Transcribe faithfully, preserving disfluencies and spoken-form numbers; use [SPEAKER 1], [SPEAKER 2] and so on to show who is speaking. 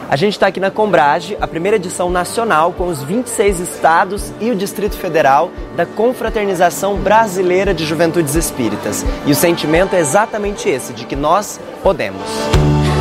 [SPEAKER 1] A gente está aqui na Combrage, a primeira edição nacional com os vinte e seis estados e o Distrito Federal da Confraternização Brasileira de Juventudes Espíritas. E o sentimento é exatamente esse, de que nós podemos.